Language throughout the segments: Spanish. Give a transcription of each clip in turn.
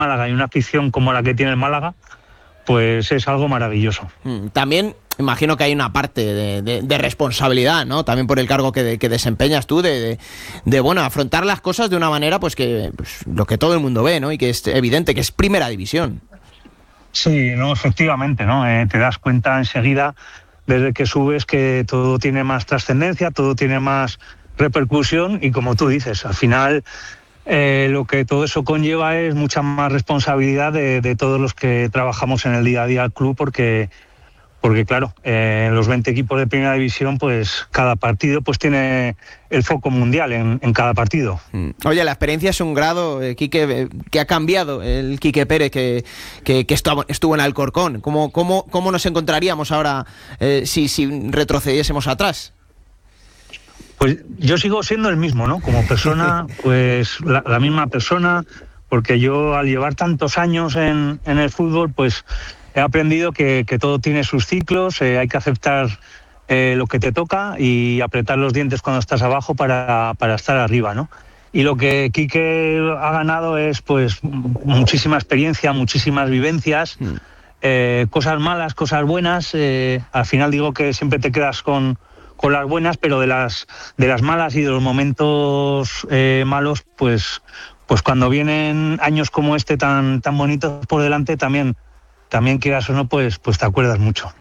Málaga y una afición como la que tiene el Málaga, pues es algo maravilloso. También imagino que hay una parte de responsabilidad, ¿no? También por el cargo que desempeñas tú, de bueno, afrontar las cosas de una manera pues que pues, lo que todo el mundo ve, ¿no? Y que es evidente, que es primera división. Sí, no, efectivamente, ¿no? Te das cuenta enseguida, desde que subes, que todo tiene más trascendencia, todo tiene más repercusión y, como tú dices, al final lo que todo eso conlleva es mucha más responsabilidad de todos los que trabajamos en el día a día del club, porque claro, los 20 equipos de primera división, pues cada partido pues tiene el foco mundial en cada partido. Oye, la experiencia es un grado, Quique, que ha cambiado el Quique Pérez que estuvo en Alcorcón. ¿Cómo nos encontraríamos ahora si retrocediésemos atrás? Pues yo sigo siendo el mismo, ¿no? Como persona, pues la misma persona, porque yo al llevar tantos años en el fútbol, pues he aprendido que todo tiene sus ciclos, hay que aceptar lo que te toca y apretar los dientes cuando estás abajo para estar arriba, ¿no? Y lo que Quique ha ganado es pues muchísima experiencia, muchísimas vivencias, cosas malas, cosas buenas. Al final digo que siempre te quedas con las buenas, pero de las malas y de los momentos malos, pues cuando vienen años como este tan bonitos por delante, también quieras o no, pues te acuerdas mucho.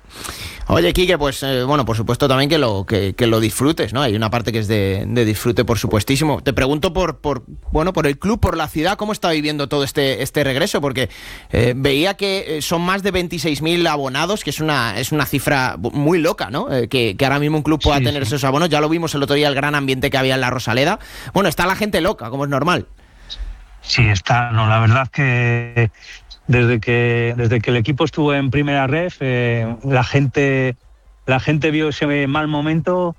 Oye, Quique, pues bueno, por supuesto también que lo disfrutes, ¿no? Hay una parte que es de disfrute, por supuestísimo. Te pregunto por el club, por la ciudad, ¿cómo está viviendo todo este regreso? Porque veía que son más de 26.000 abonados, que es una cifra muy loca, ¿no? Que ahora mismo un club pueda tener esos abonos. Ya lo vimos el otro día, el gran ambiente que había en la Rosaleda. Bueno, está la gente loca, como es normal. Sí, está. No, la verdad que desde que el equipo estuvo en primera ref, la gente vio ese mal momento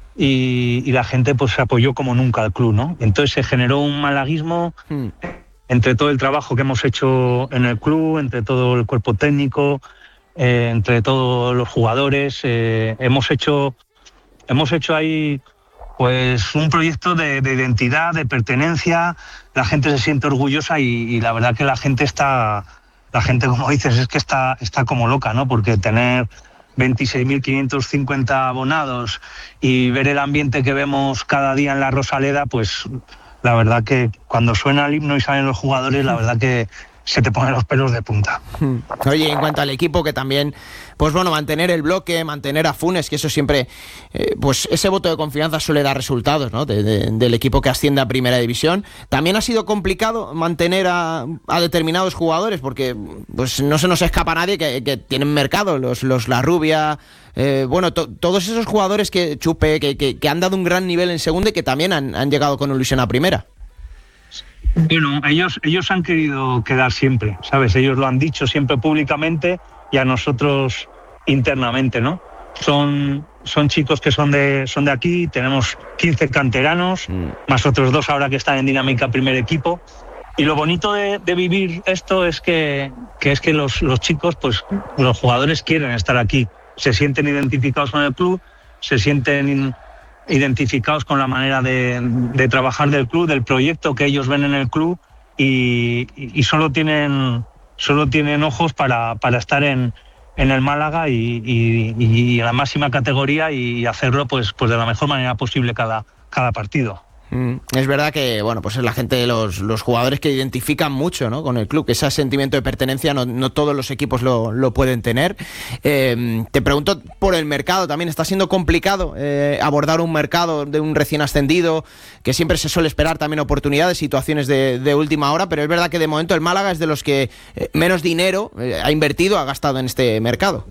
y la gente pues se apoyó como nunca al club, ¿no? Entonces se generó un malaguismo entre todo el trabajo que hemos hecho en el club, entre todo el cuerpo técnico, entre todos los jugadores. Hemos hecho ahí pues un proyecto de identidad, de pertenencia. La gente se siente orgullosa y la verdad que la gente, como dices, es que está como loca, ¿no? Porque tener 26.550 abonados y ver el ambiente que vemos cada día en la Rosaleda, pues la verdad que cuando suena el himno y salen los jugadores, la verdad que se te ponen los pelos de punta. Oye, en cuanto al equipo, que también, pues bueno, mantener el bloque, mantener a Funes, que eso siempre, pues ese voto de confianza suele dar resultados, ¿no? Del equipo que asciende a primera división. También ha sido complicado mantener a determinados jugadores, porque pues no se nos escapa nadie que tienen mercado, los La Rubia, bueno, todos esos jugadores que han dado un gran nivel en segunda y que también han llegado con ilusión a primera. Bueno, ellos han querido quedar siempre, ¿sabes? Ellos lo han dicho siempre públicamente y a nosotros internamente, ¿no? Son chicos que son de aquí, tenemos 15 canteranos, más otros 2 ahora que están en Dinámica Primer Equipo. Y lo bonito de vivir esto es que los chicos, pues los jugadores quieren estar aquí, se sienten identificados con el club, se sienten identificados con la manera de trabajar del club, del proyecto que ellos ven en el club y solo tienen ojos para estar en el Málaga y en la máxima categoría y hacerlo pues de la mejor manera posible cada partido. Es verdad que, bueno, pues es la gente, los jugadores que identifican mucho, ¿no? Con el club, que ese sentimiento de pertenencia no todos los equipos lo pueden tener. Te pregunto por el mercado, también está siendo complicado abordar un mercado de un recién ascendido, que siempre se suele esperar también oportunidades, situaciones de última hora, pero es verdad que de momento el Málaga es de los que menos dinero ha invertido, ha gastado en este mercado.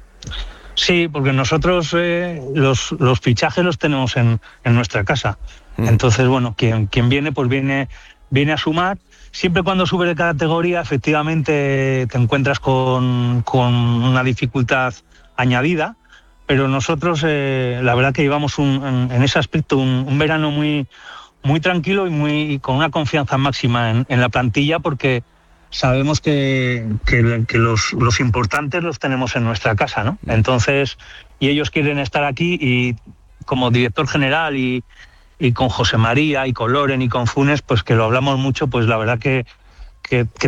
Sí, porque nosotros los fichajes los tenemos en nuestra casa. Entonces, bueno, quien viene, pues viene a sumar. Siempre cuando subes de categoría, efectivamente te encuentras con una dificultad añadida, pero nosotros, la verdad que llevamos en ese aspecto un verano muy, muy tranquilo y con una confianza máxima en la plantilla, porque sabemos que los importantes los tenemos en nuestra casa, ¿no? Entonces, y ellos quieren estar aquí y como director general y con José María y con Loren y con Funes, pues que lo hablamos mucho, pues la verdad que que